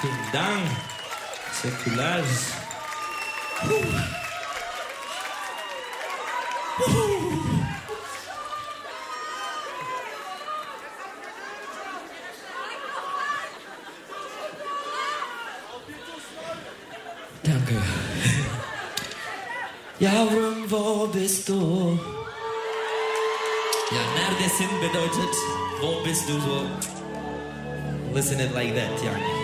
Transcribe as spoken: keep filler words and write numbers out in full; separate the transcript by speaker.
Speaker 1: Vielen Dank. Säkulars. Puh. Puh. Danke. Yavrum, wo bist du? Ja, neredesin bedeutet, wo bist du so? Listen it like that, yani.